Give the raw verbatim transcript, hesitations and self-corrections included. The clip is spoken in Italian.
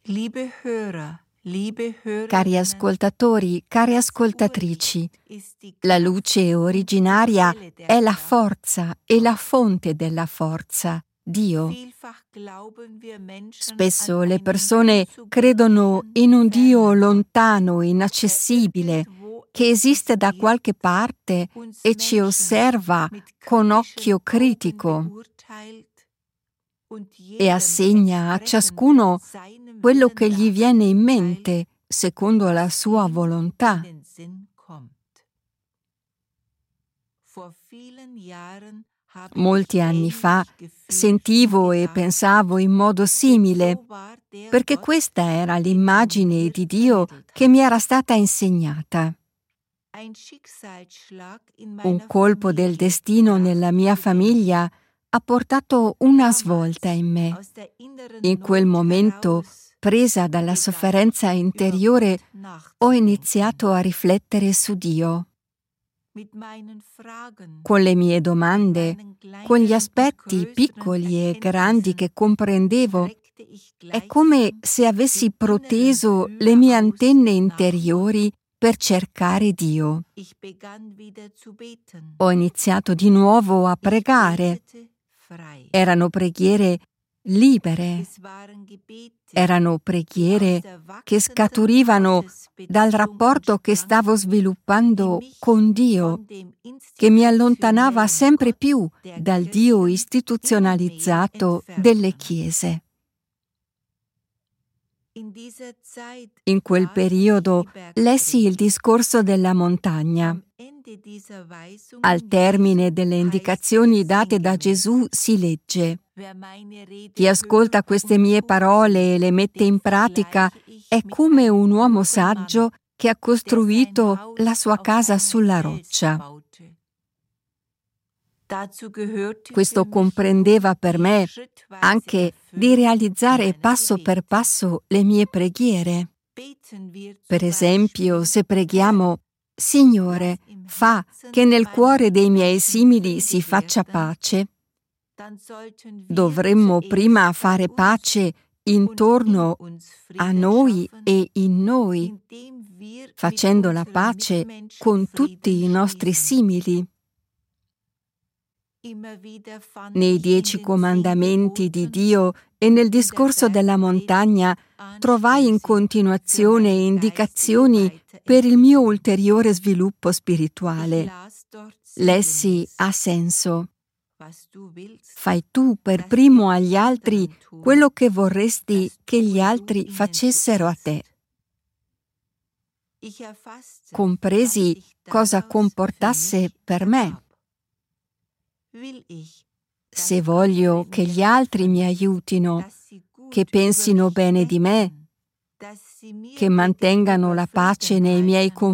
Liebe Hörer, liebe Cari Hörerinnen, ascoltatori, care ascoltatrici, la luce originaria è la forza e la fonte della forza, Dio. Spesso le persone credono in un Dio lontano, inaccessibile, che esiste da qualche parte e ci osserva con occhio critico e assegna a ciascuno quello che gli viene in mente secondo la sua volontà. Molti anni fa sentivo e pensavo in modo simile, perché questa era l'immagine di Dio che mi era stata insegnata. Un colpo del destino nella mia famiglia ha portato una svolta in me. In quel momento, presa dalla sofferenza interiore, ho iniziato a riflettere su Dio. Con le mie domande, con gli aspetti piccoli e grandi che comprendevo, è come se avessi proteso le mie antenne interiori per cercare Dio. Ho iniziato di nuovo a pregare. Erano preghiere libere. Erano preghiere che scaturivano dal rapporto che stavo sviluppando con Dio, che mi allontanava sempre più dal Dio istituzionalizzato delle chiese. In quel periodo lessi il discorso della montagna. Al termine delle indicazioni date da Gesù si legge: chi ascolta queste mie parole e le mette in pratica è come un uomo saggio che ha costruito la sua casa sulla roccia. Questo comprendeva per me anche di realizzare passo per passo le mie preghiere. Per esempio, se preghiamo: Signore, fa che nel cuore dei miei simili si faccia pace, dovremmo prima fare pace intorno a noi e in noi, facendo la pace con tutti i nostri simili. Nei dieci comandamenti di Dio e nel discorso della montagna trovai in continuazione indicazioni per il mio ulteriore sviluppo spirituale. Lessi ha senso: fai tu per primo agli altri quello che vorresti che gli altri facessero a te. Compresi cosa comportasse per me. Se voglio che gli altri mi aiutino, che pensino bene di me, che mantengano la pace nei miei confronti,